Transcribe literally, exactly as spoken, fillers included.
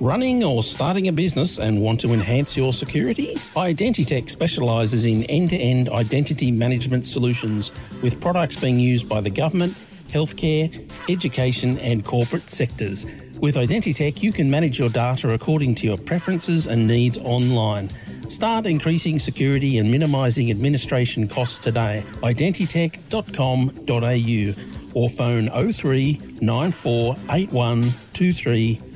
Running or starting a business and want to enhance your security? Identitech specialises in end-to-end identity management solutions with products being used by the government, healthcare, education and corporate sectors. With Identitech, you can manage your data according to your preferences and needs online. Start increasing security and minimising administration costs today. identitech dot com dot a u or phone oh three nine four eight one two three